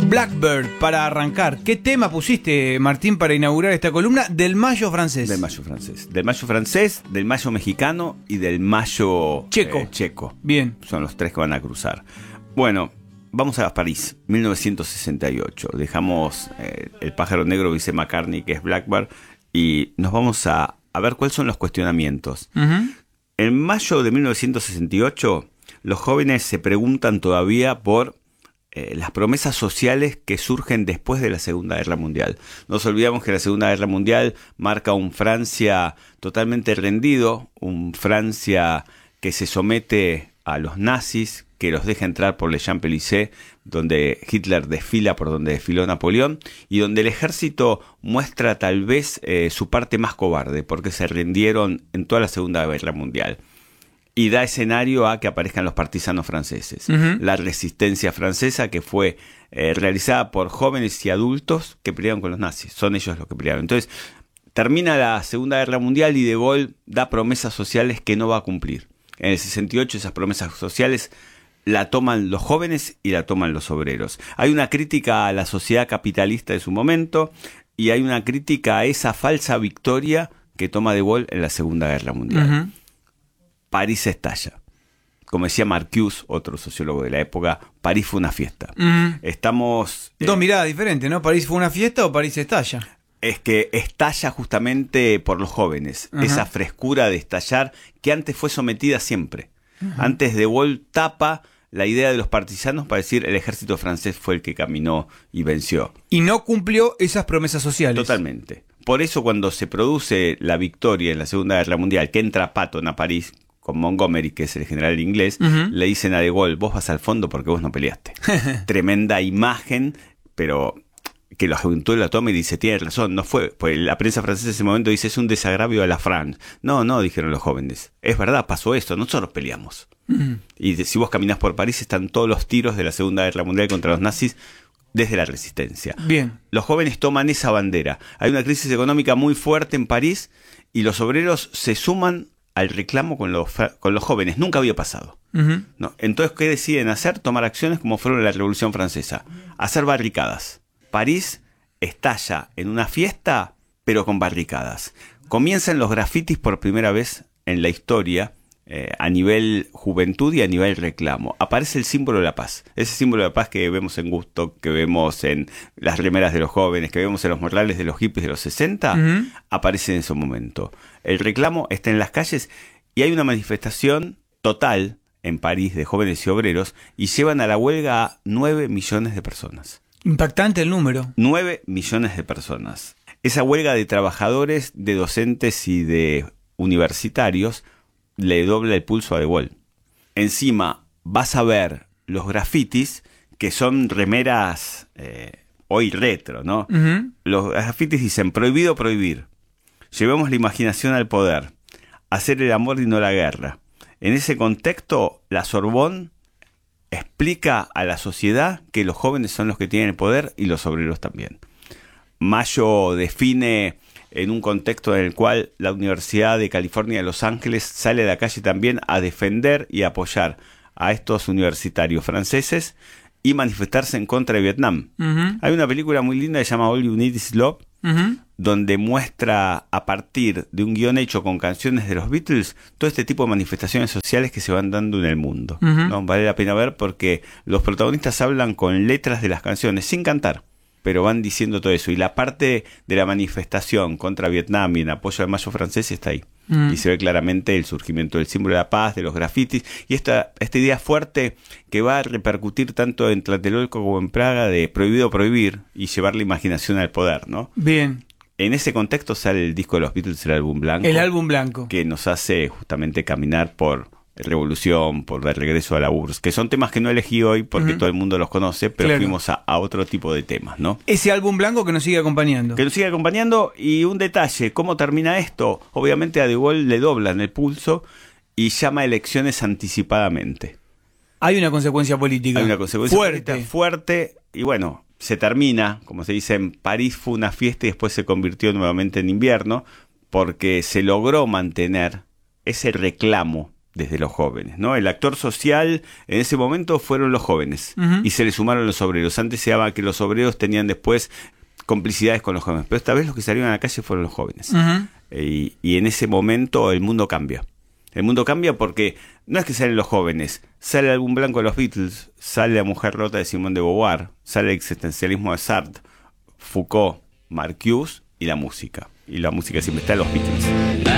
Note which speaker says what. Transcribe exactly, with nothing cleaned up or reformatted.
Speaker 1: Blackbird, para arrancar. ¿Qué tema pusiste, Martín, para inaugurar esta columna? Del mayo francés.
Speaker 2: Del mayo francés. Del mayo francés, del mayo mexicano y del mayo
Speaker 1: checo.
Speaker 2: Eh, checo.
Speaker 1: Bien.
Speaker 2: Son los tres que van a cruzar. Bueno, vamos a París, mil novecientos sesenta y ocho. Dejamos eh, el pájaro negro, dice McCartney, que es Blackbird, y nos vamos a, a ver cuáles son los cuestionamientos. Uh-huh. En mayo de mil novecientos sesenta y ocho, los jóvenes se preguntan todavía por eh, las promesas sociales que surgen después de la Segunda Guerra Mundial. No nos olvidamos que la Segunda Guerra Mundial marca un Francia totalmente rendido, un Francia que se somete a los nazis, que los deja entrar por Les Champs-Élysées, donde Hitler desfila por donde desfiló Napoleón, y donde el ejército muestra tal vez eh, su parte más cobarde, porque se rindieron en toda la Segunda Guerra Mundial. Y da escenario a que aparezcan los partisanos franceses. Uh-huh. La resistencia francesa, que fue eh, realizada por jóvenes y adultos que pelearon con los nazis. Son ellos los que pelearon. Entonces, termina la Segunda Guerra Mundial y De Gaulle da promesas sociales que no va a cumplir. En el sesenta y ocho esas promesas sociales la toman los jóvenes y la toman los obreros. Hay una crítica a la sociedad capitalista de su momento y hay una crítica a esa falsa victoria que toma De Gaulle en la Segunda Guerra Mundial. Uh-huh. París estalla. Como decía Marcuse, otro sociólogo de la época, París fue una fiesta. Uh-huh. Estamos...
Speaker 1: Dos eh, miradas diferentes, ¿no? ¿París fue una fiesta o París estalla?
Speaker 2: Es que estalla justamente por los jóvenes. Uh-huh. Esa frescura de estallar que antes fue sometida siempre. Uh-huh. Antes De Gaulle tapa la idea de los partisanos para decir el ejército francés fue el que caminó y venció.
Speaker 1: Y no cumplió esas promesas sociales.
Speaker 2: Totalmente. Por eso cuando se produce la victoria en la Segunda Guerra Mundial, que entra Patton a París con Montgomery, que es el general inglés, uh-huh. le dicen a De Gaulle, vos vas al fondo porque vos no peleaste. Tremenda imagen, pero que la juventud la toma y dice, tiene razón, no fue. Pues la prensa francesa en ese momento dice, es un desagravio a la France. No, no, dijeron los jóvenes. Es verdad, pasó esto, nosotros peleamos. Uh-huh. Y si vos caminás por París, están todos los tiros de la Segunda Guerra Mundial contra los nazis desde la resistencia.
Speaker 1: Bien.
Speaker 2: Los jóvenes toman esa bandera. Hay una crisis económica muy fuerte en París y los obreros se suman al reclamo con los, con los jóvenes. Nunca había pasado. Uh-huh. ¿No? Entonces, ¿qué deciden hacer? Tomar acciones como fueron la Revolución Francesa. Hacer barricadas. París estalla en una fiesta, pero con barricadas. Comienzan los grafitis por primera vez en la historia, eh, a nivel juventud y a nivel reclamo. Aparece el símbolo de la paz. Ese símbolo de la paz que vemos en Gusto, que vemos en las remeras de los jóvenes, que vemos en los morrales de los hippies de los sesenta, uh-huh. aparece en ese momento. El reclamo está en las calles y hay una manifestación total en París de jóvenes y obreros y llevan a la huelga a nueve millones de personas.
Speaker 1: Impactante el número.
Speaker 2: nueve millones de personas. Esa huelga de trabajadores, de docentes y de universitarios le dobla el pulso a De Gaulle. Encima vas a ver los grafitis, que son remeras eh, hoy retro, ¿no? Uh-huh. Los grafitis dicen, prohibido prohibir. Llevemos la imaginación al poder. Hacer el amor y no la guerra. En ese contexto, la Sorbonne explica a la sociedad que los jóvenes son los que tienen el poder y los obreros también. Mayo define en un contexto en el cual la Universidad de California de Los Ángeles sale a la calle también a defender y apoyar a estos universitarios franceses y manifestarse en contra de Vietnam. Uh-huh. Hay una película muy linda que se llama All You Need Is Love, uh-huh. donde muestra a partir de un guión hecho con canciones de los Beatles todo este tipo de manifestaciones sociales que se van dando en el mundo. Uh-huh. ¿No? Vale la pena ver porque los protagonistas hablan con letras de las canciones sin cantar, pero van diciendo todo eso. Y la parte de la manifestación contra Vietnam y en apoyo al mayo francés está ahí. Mm. Y se ve claramente el surgimiento del símbolo de la paz, de los grafitis, y esta, esta idea fuerte que va a repercutir tanto en Tlatelolco como en Praga de prohibido prohibir y llevar la imaginación al poder, ¿no?
Speaker 1: Bien.
Speaker 2: En ese contexto sale el disco de los Beatles, el álbum blanco.
Speaker 1: El álbum blanco.
Speaker 2: Que nos hace justamente caminar por revolución, por el regreso a la U R S S, que son temas que no elegí hoy porque uh-huh. todo el mundo los conoce, pero claro. fuimos a, a otro tipo de temas, ¿no?
Speaker 1: Ese álbum blanco que nos sigue acompañando.
Speaker 2: Que nos sigue acompañando, y un detalle, ¿cómo termina esto? Obviamente a De Gaulle le doblan el pulso y llama a elecciones anticipadamente.
Speaker 1: Hay una consecuencia política.
Speaker 2: Hay una consecuencia
Speaker 1: fuerte.
Speaker 2: política fuerte, y bueno, se termina, como se dice en París fue una fiesta y después se convirtió nuevamente en invierno, porque se logró mantener ese reclamo desde los jóvenes, ¿no? El actor social en ese momento fueron los jóvenes, uh-huh. y se le sumaron los obreros. Antes se daba que los obreros tenían después complicidades con los jóvenes, pero esta vez los que salieron a la calle fueron los jóvenes. Uh-huh. Y, y en ese momento el mundo cambia. El mundo cambia porque no es que salen los jóvenes, sale el álbum blanco de los Beatles, sale La mujer rota de Simone de Beauvoir, sale el existencialismo de Sartre, Foucault, Marcuse y la música. Y la música siempre está en los Beatles.